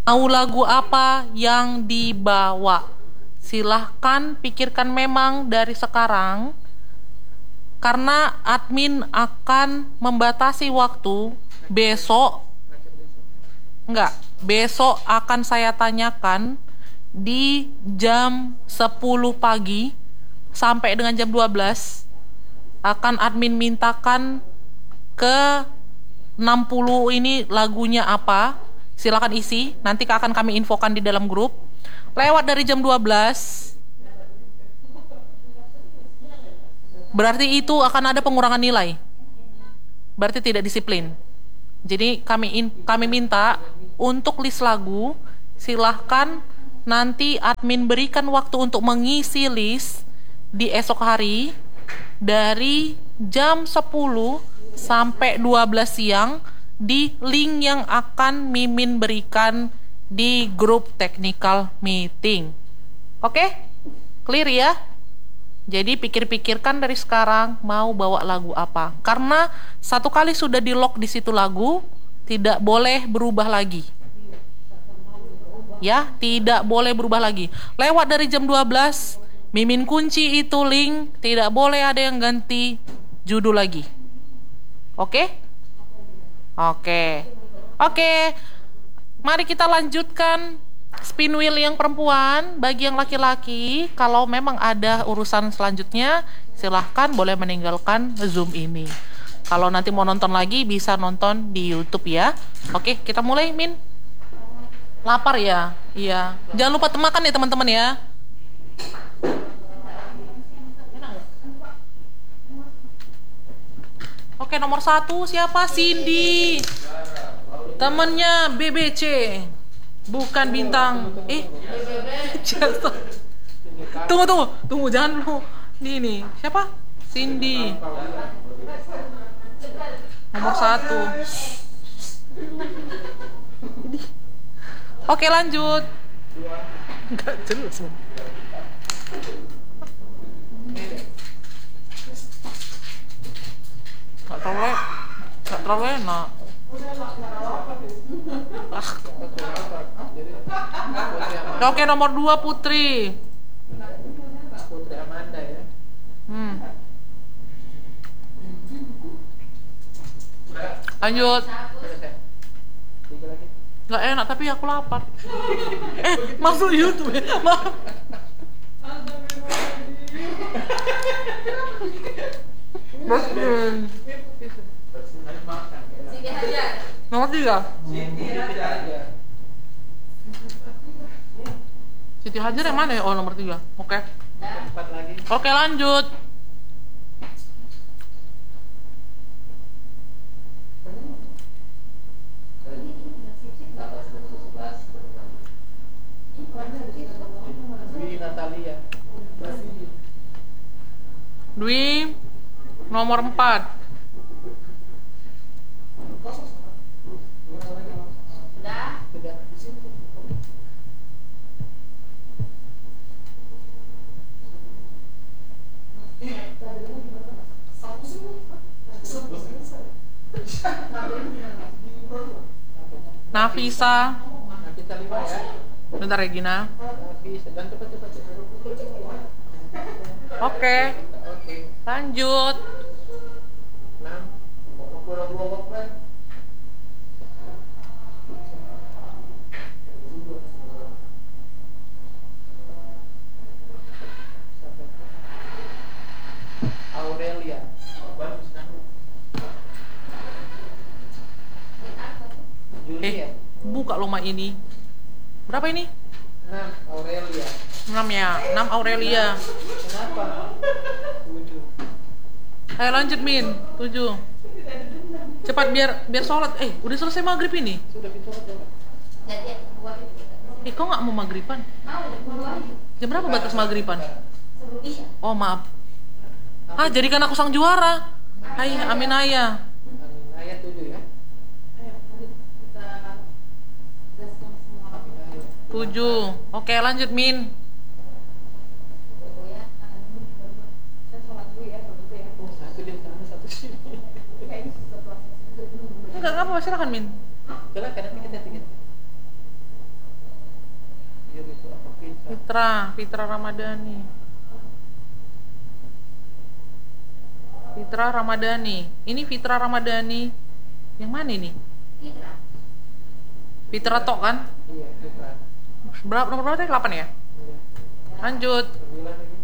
Mau lagu apa yang dibawa? Silahkan pikirkan memang dari sekarang, karena admin akan membatasi waktu. Besok, enggak, besok akan saya tanyakan di jam 10 pagi sampai dengan jam 12. Akan admin mintakan ke 60 ini lagunya apa. Silakan isi, nanti akan kami infokan di dalam grup. Lewat dari jam 12, berarti itu akan ada pengurangan nilai. Berarti tidak disiplin. Jadi kami minta untuk list lagu, silahkan nanti admin berikan waktu untuk mengisi list di esok hari dari jam 10 sampai 12 siang di link yang akan Mimin berikan di grup technical meeting. Oke? Clear ya? Jadi pikir-pikirkan dari sekarang mau bawa lagu apa. Karena satu kali sudah di lock di situ lagu, tidak boleh berubah lagi. Ya, tidak boleh berubah lagi. Lewat dari jam 12, Mimin kunci itu link, tidak boleh ada yang ganti judul lagi. Oke? Oke. Mari kita lanjutkan spin wheel yang perempuan. Bagi yang laki-laki, kalau memang ada urusan selanjutnya, silahkan boleh meninggalkan Zoom ini. Kalau nanti mau nonton lagi, bisa nonton di YouTube ya. Oke, kita mulai, Min. Lapar ya? Iya. Jangan lupa makan ya teman-teman ya. Oke, nomor 1 siapa? Cindy. Temennya BBC. Bukan bintang. Jatuh. Tunggu, jangan lu. Ini siapa? Cindy. Nomor 1. Oke, lanjut. Enggak jelas. Gak terlalu enak. Oke, nomor 2 Putri. Putri Amanda ya. Lanjut. Tiga lagi. Gak enak tapi aku lapar. Masuk YouTube ya. Maaf. Nomor 3. Siti Hajar yang mana ya? Oh, nomor 3. Oke. 4 lagi. Oke, lanjut. Dwi Natalia. Dwi nomor 4. Sudah. Nafisa. Kita 5 ya. Bentar Regina. Nafisa. Dan cepat. Oke. Oke. Lanjut. 6. Aurelia. Julia. Buka loma ini. Berapa ini? 6. Aurelia. 6 ya. 6 Aurelia. Kenapa? 7. Ayo lanjut Min. 7. Cepat biar sholat. Udah selesai maghrib ini. Sudah pintu. Kok nggak mau maghriban? Jam berapa batas maghriban? Oh maaf. Jadikan aku sang juara. Hai, amin ayah. Amin. Ayat 7 ya. 7. Oke, lanjut Min. Satu di sana, satu sini. Enggak apa-apa, silakan Min. Silakan nanti kita tiket. Fitra Ramadhani. Fitra Ramadhani. Ini Fitra Ramadhani. Yang mana ini? Fitra Tok kan? Iya, kita. Berapa nomor berapa tadi? 8 ya? Iya. Lanjut. 9 lagi.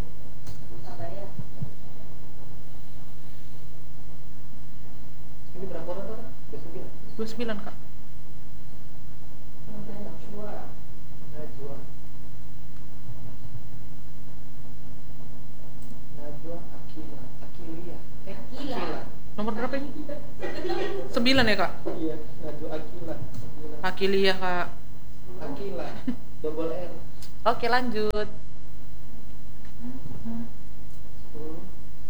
Ini berapa orang tuh? 29. 29 Kak. Najwa. Najwa Akila. Akilia. Akila. Nomor berapa ini? 9 ya Kak? Iya, Najwa Akila. Akiliyah Kak. Akila. Double L. Oke lanjut. 10.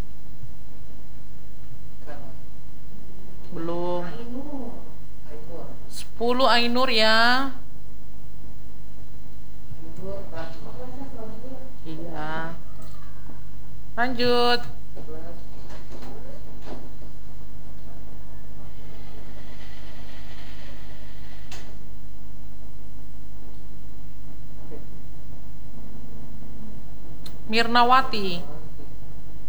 Kana. Belum. Ainur. 10 Ainur ya. Ainur Rahma. Iya. Lanjut. 11. Mirnawati.